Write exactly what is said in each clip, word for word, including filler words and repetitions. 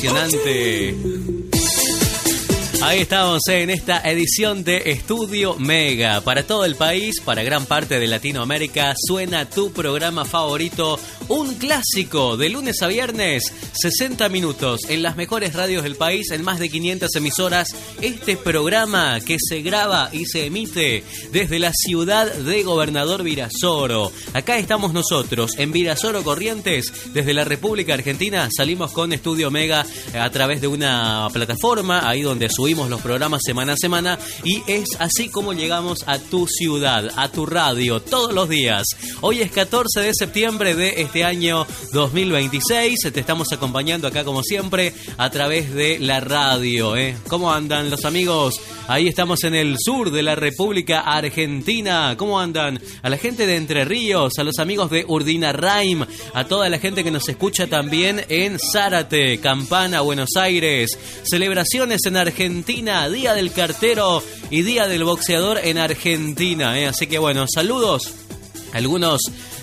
Impresionante. Ahí estamos en esta edición de Estudio Mega. Para todo el país, para gran parte de Latinoamérica, suena tu programa favorito, un clásico de lunes a viernes, sesenta minutos en las mejores radios del país, en más de quinientas emisoras. Este programa que se graba y se emite desde la ciudad de Gobernador Virasoro. Acá estamos nosotros, en Virasoro, Corrientes, desde la República Argentina. Salimos con Estudio Mega a través de una plataforma, ahí donde subimos los programas semana a semana, y es así como llegamos a tu ciudad, a tu radio, todos los días. Hoy es catorce de septiembre de este año dos mil veintiséis, te estamos acompañando acá como siempre a través de la radio, ¿eh? ¿Cómo andan los amigos? Ahí estamos en el sur de la República Argentina. ¿Cómo andan? A la gente de Entre Ríos, a los amigos de Urdinarraim, a toda la gente que nos escucha también en Zárate, Campana, Buenos Aires. Celebraciones en Argentina, Día del Cartero y Día del Boxeador en Argentina, ¿eh? Así que bueno, saludos. Algunos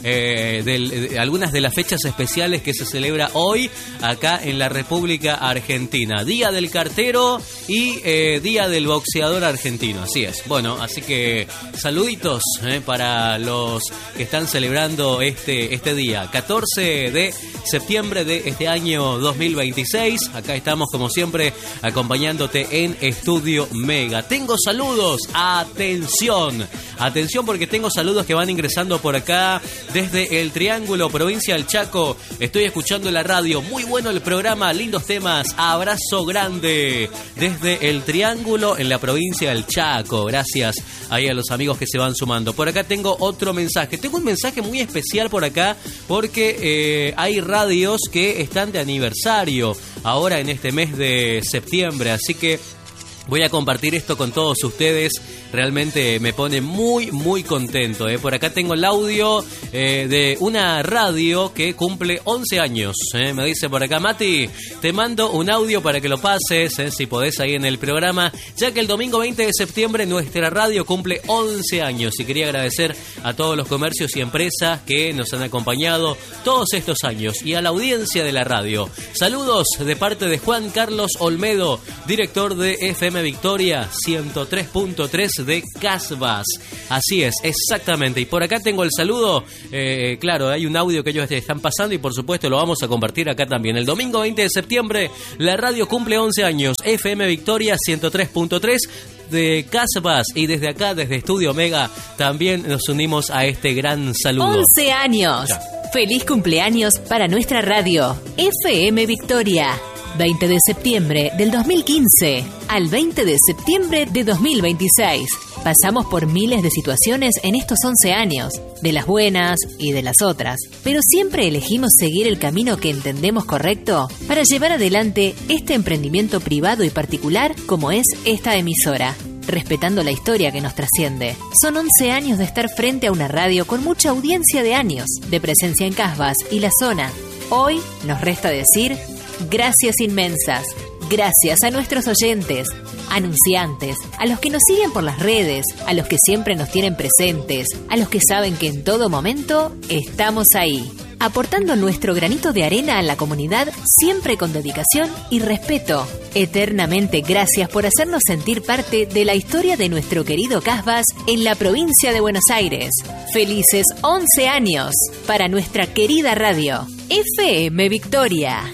eh, de, de, algunas de las fechas especiales que se celebra hoy acá en la República Argentina. Día del Cartero y eh, Día del Boxeador argentino, así es. Bueno, así que saluditos eh, para los que están celebrando este, este día. catorce de septiembre de este año dos mil veintiséis. Acá estamos como siempre acompañándote en Estudio Mega. Tengo saludos, atención, atención porque tengo saludos que van ingresando por acá desde el Triángulo, provincia del Chaco. Estoy escuchando la radio, muy bueno el programa, lindos temas, abrazo grande desde el Triángulo en la provincia del Chaco. Gracias ahí a los amigos que se van sumando. Por acá tengo otro mensaje, tengo un mensaje muy especial por acá porque eh, hay radios que están de aniversario ahora en este mes de septiembre, así que voy a compartir esto con todos ustedes. Realmente me pone muy, muy contento, ¿eh? Por acá tengo el audio eh, de una radio que cumple once años. ¿eh? Me dice por acá, Mati, te mando un audio para que lo pases, ¿eh? si podés ahí en el programa, ya que el domingo veinte de septiembre nuestra radio cumple once años. Y quería agradecer a todos los comercios y empresas que nos han acompañado todos estos años y a la audiencia de la radio. Saludos de parte de Juan Carlos Olmedo, director de F M Victoria ciento tres punto tres de Casbas. Así es, exactamente. Y por acá tengo el saludo, eh, claro, hay un audio que ellos están pasando y por supuesto lo vamos a compartir acá también. El domingo veinte de septiembre la radio cumple once años, F M Victoria ciento tres punto tres de Casbas, y desde acá, desde Estudio Mega, también nos unimos a este gran saludo. once años. Ya. Feliz cumpleaños para nuestra radio, F M Victoria. veinte de septiembre del dos mil quince al veinte de septiembre de dos mil veintiséis. Pasamos por miles de situaciones en estos once años, de las buenas y de las otras, pero siempre elegimos seguir el camino que entendemos correcto para llevar adelante este emprendimiento privado y particular como es esta emisora, respetando la historia que nos trasciende. Son once años de estar frente a una radio con mucha audiencia de años, de presencia en Casbas y la zona. Hoy nos resta decir gracias inmensas, gracias a nuestros oyentes, anunciantes, a los que nos siguen por las redes, a los que siempre nos tienen presentes, a los que saben que en todo momento estamos ahí, aportando nuestro granito de arena a la comunidad siempre con dedicación y respeto. Eternamente gracias por hacernos sentir parte de la historia de nuestro querido Casbas en la provincia de Buenos Aires. Felices once años para nuestra querida radio, F M Victoria.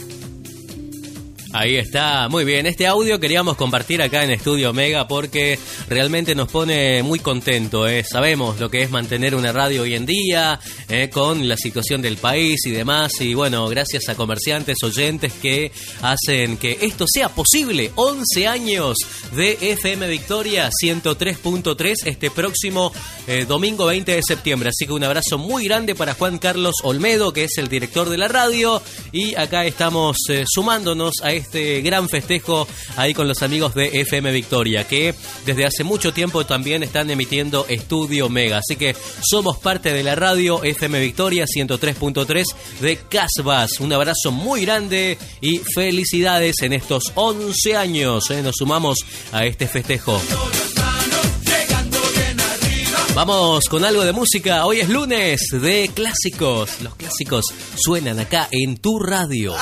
Ahí está, muy bien. Este audio queríamos compartir acá en Estudio Mega porque realmente nos pone muy contento, ¿eh? Sabemos lo que es mantener una radio hoy en día, ¿eh? con la situación del país y demás. Y bueno, gracias a comerciantes, oyentes que hacen que esto sea posible. once años de F M Victoria ciento tres punto tres este próximo eh, domingo veinte de septiembre. Así que un abrazo muy grande para Juan Carlos Olmedo, que es el director de la radio. Y acá estamos eh, sumándonos a este este gran festejo ahí con los amigos de F M Victoria, que desde hace mucho tiempo también están emitiendo Estudio Mega. Así que somos parte de la radio F M Victoria ciento tres punto tres de Casbas. Un abrazo muy grande y felicidades en estos once años. ¿eh? Nos sumamos a este festejo. Vamos con algo de música. Hoy es lunes de clásicos. Los clásicos suenan acá en tu radio.